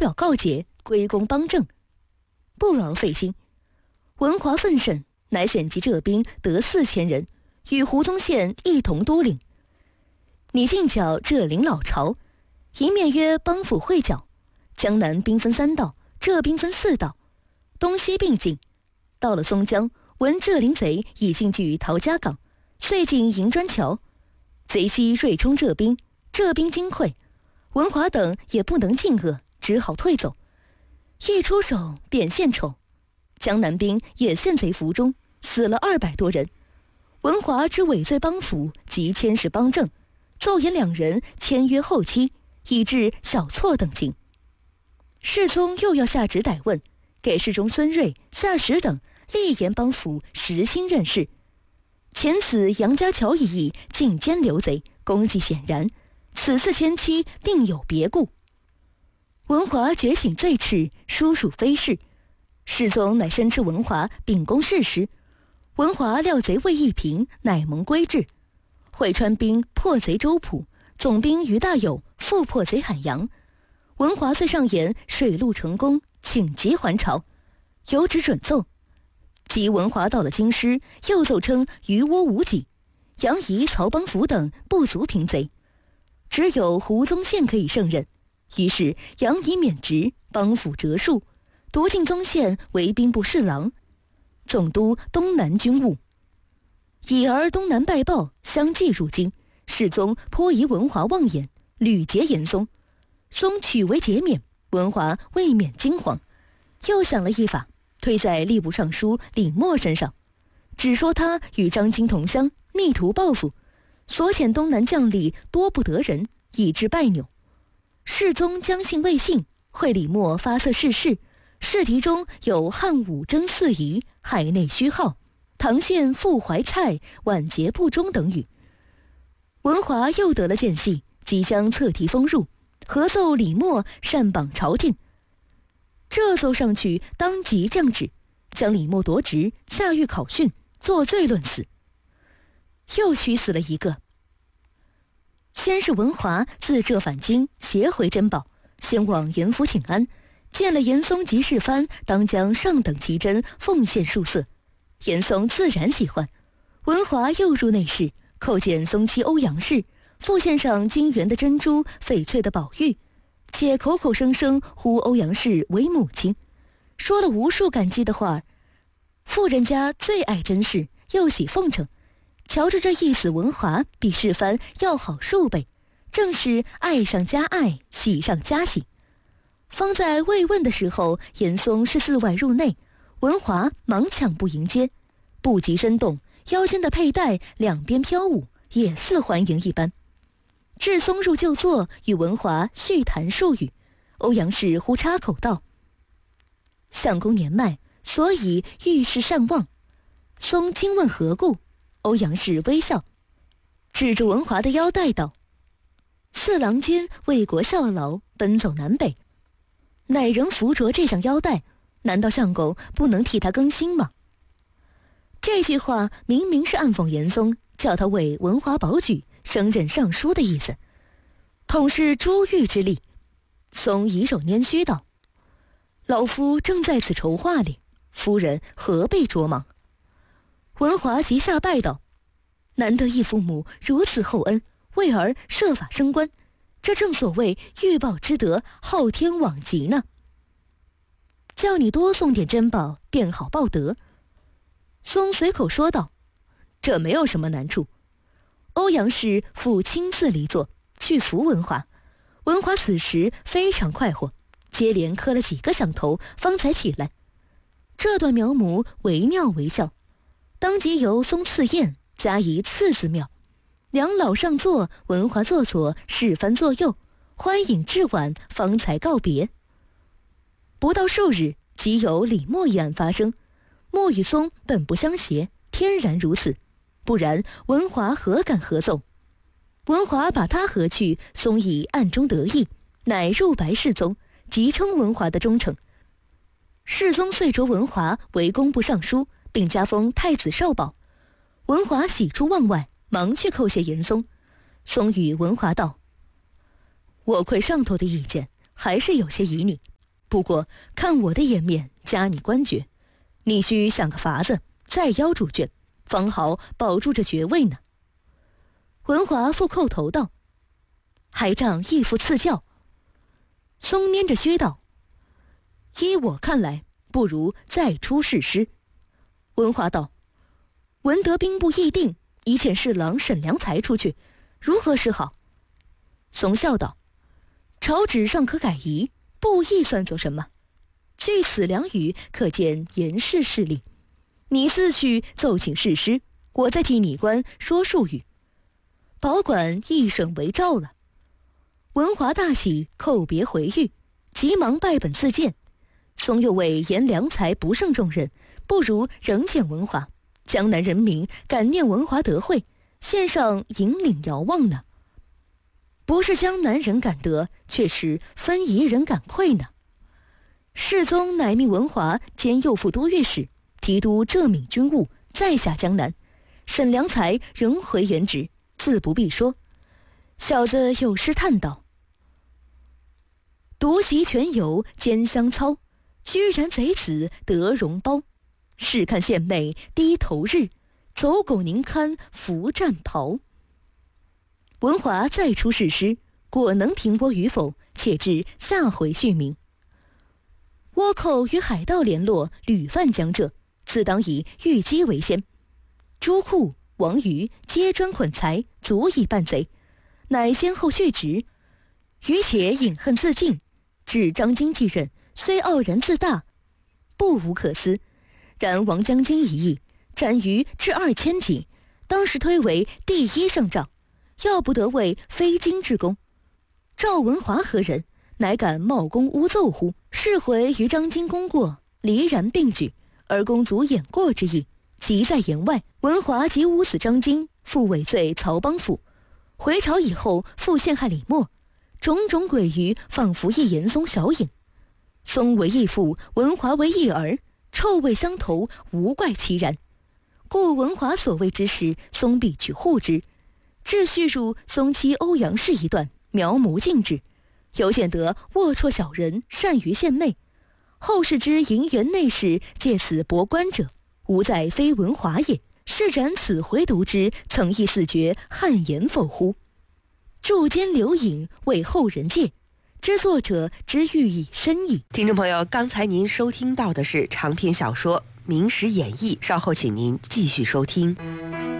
表告解，归功帮政，不劳费心。文华奋甚，乃选集浙兵得4000人，与胡宗宪一同督领。拟进剿浙领老巢，一面约帮府会剿，江南兵分3道，浙兵分4道，东西并进。到了松江，闻浙林贼已进据陶家港，遂进银砖桥，贼西锐冲浙兵，浙兵惊溃，文华等也不能进遏，只好退走。一出手便献丑，江南兵也陷贼伏中，死了200多人。文华之伪罪帮府及牵使帮政，奏言2人签约后期，以致小错等情。世宗又要下旨逮问，给侍中孙瑞、夏石等立言帮府实心任事。前此杨家桥一役进奸刘贼，功绩显然，此次迁期定有别故。文华觉醒罪斥，殊属非事。世宗乃深斥文华秉公事实，文华料贼未一平，乃蒙归至。会川兵破贼周浦，总兵于大有复破贼海洋。文华遂上言水陆成功，请即还朝，有旨准奏。及文华到了京师，又奏称余倭无己，杨仪、曹邦福等不足平贼，只有胡宗宪可以胜任。于是杨仪免职，邦府折戍，独进宗宪为兵部侍郎，总督东南军务。已而东南败报相继入京，世宗颇疑文华妄言，屡结严嵩。嵩取为节免，文华未免惊惶，又想了一法，推在吏部尚书李默身上，只说他与张经同乡，密图报复，所遣东南将吏多不得人，以致败扭。世宗将信未信，会李默发色试事，试题中有汉武征四夷、海内虚号、唐宪复怀蔡、晚节不忠等语。文华又得了间隙，即将册题封入，合奏李默擅绑朝廷。这奏上去，当即降旨，将李默夺职，下狱考讯，作罪论死。又取死了一个。先是文华自浙返京，携回珍宝，先往严府请安，见了严嵩及世蕃，当将上等奇珍奉献数色，严嵩自然喜欢。文华又入内室，叩见嵩妻欧阳氏，复献上金元的珍珠、翡翠的宝玉，且口口声声呼欧阳氏为母亲，说了无数感激的话。妇人家最爱珍视，又喜奉承，瞧着这义子文华比世蕃要好数倍，正是爱上加爱，喜上加喜。方在慰问的时候，严嵩是自外入内，文华忙抢步迎接，步极身动，腰间的佩带两边飘舞，也似欢迎一般。至嵩入就坐，与文华叙谈数语，欧阳氏忽插口道：“相公年迈，所以遇事善忘。”嵩惊问何故，欧阳氏微笑，指着文华的腰带道：“四郎君为国效劳，奔走南北，乃仍扶着这项腰带，难道相公不能替他更新吗？”这句话明明是暗讽严嵩，叫他为文华保举，升任尚书的意思，统是珠玉之力。嵩以手拈须道：“老夫正在此筹划里，夫人何必着忙？”文华即下拜道：“难得义父母如此厚恩，为儿设法升官，这正所谓欲报之德，昊天罔极呢。叫你多送点珍宝，便好报德。”嵩随口说道：“这没有什么难处。”欧阳氏复亲自离座，去扶文华。文华此时非常快活，接连磕了几个响头，方才起来。这段描摹惟妙惟肖，当即由嵩赐宴，加以赐字妙。两老上座，文华坐左，世蕃坐右，欢饮至晚，方才告别。不到数日，即有李默一案发生。默与嵩本不相携，天然如此，不然文华何敢合奏？文华把他合去，嵩以暗中得意，乃入白世宗，即称文华的忠诚。世宗遂擢文华为工部尚书，并加封太子少保。文华喜出望外，忙去叩谢严嵩。嵩与文华道：“我窥上头的意见，还是有些疑虑， 不过看我的颜面加你官爵，你需想个法子再邀主眷，方好保住这爵位呢。文华复叩头道：“还仗义父赐教。”松拈着靴道：“依我看来，不如再出誓师。”文华道：“闻得兵部议定，以遣侍郎沈良才出去，如何是好？”松笑道：“朝旨尚可改移，布议算作什么？据此两语，可见严氏势力。你自去奏请誓师，我再替你官说数语，保管一审为诏了。”文华大喜，叩别回谕，急忙拜本自荐。松又谓言良才不胜众人，不如仍见文华，江南人民感念文华德惠，献上引领遥望呢。不是江南人感得，却是分夷人感愧呢。世宗乃命文华兼右副都御史，提督浙闽军务，再下江南。沈良才仍回原职，自不必说。小子有诗叹道：“独习全游兼香操，居然贼子得容包。试看献媚低头日，走狗宁堪服战袍。”文华再出誓师，果能平倭与否，且至下回续明。倭寇与海盗联络，屡犯江浙，自当以御机为先。朱库、王瑜皆专捆财，足以办贼，乃先后续职。余且隐恨自尽，至张京继任，虽傲然自大，不无可思。然王将军一役，斩于至2000级，当时推为第一胜仗，要不得为非经之功。赵文华何人？乃敢冒功诬奏乎？是回与张京功过，离然并举，而公卒掩过之意，即在言外。文华即诬死张京，复伪罪曹邦府。回朝以后，复陷害李默，种种诡谲，仿佛一严嵩小影。嵩为义父，文华为义儿，臭味相投，无怪其然。故文华所谓之事，嵩必去护之。至叙述嵩妻欧阳氏一段，描摹尽致，犹见得龌龊小人，善于献媚。后世之银元内侍借此博官者，无在非文华也。是然此回读之，曾亦自觉汗颜否乎？著间留影，为后人戒，知作者之寓意深矣。 听众朋友，刚才您收听到的是长篇小说《明史演义》，稍后请您继续收听。